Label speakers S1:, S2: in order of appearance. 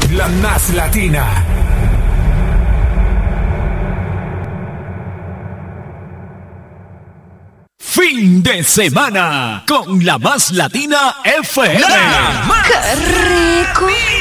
S1: La más latina. Fin de semana con la más latina FM.
S2: ¡Qué rico!